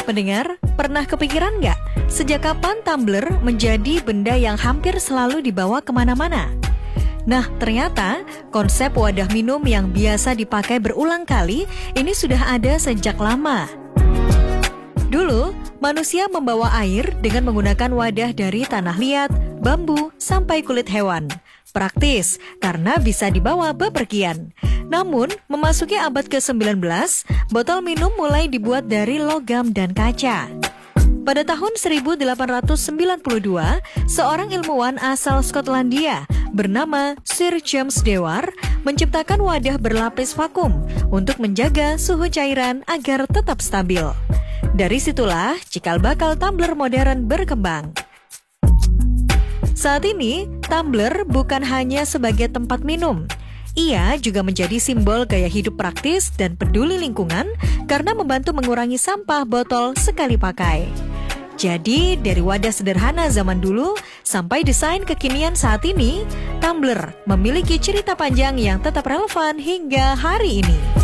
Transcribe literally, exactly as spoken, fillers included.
Pendengar, pernah kepikiran nggak? Sejak kapan tumbler menjadi benda yang hampir selalu dibawa kemana-mana? Nah, ternyata konsep wadah minum yang biasa dipakai berulang kali ini sudah ada sejak lama. Dulu, manusia membawa air dengan menggunakan wadah dari tanah liat, bambu, sampai kulit hewan. Praktis, karena bisa dibawa bepergian. Namun, memasuki abad ke sembilan belas, botol minum mulai dibuat dari logam dan kaca. Pada tahun seribu delapan ratus sembilan puluh dua, seorang ilmuwan asal Skotlandia bernama Sir James Dewar menciptakan wadah berlapis vakum untuk menjaga suhu cairan agar tetap stabil. Dari situlah cikal bakal tumbler modern berkembang. Saat ini, tumbler bukan hanya sebagai tempat minum. Ia juga menjadi simbol gaya hidup praktis dan peduli lingkungan karena membantu mengurangi sampah botol sekali pakai. Jadi, dari wadah sederhana zaman dulu sampai desain kekinian saat ini, tumbler memiliki cerita panjang yang tetap relevan hingga hari ini.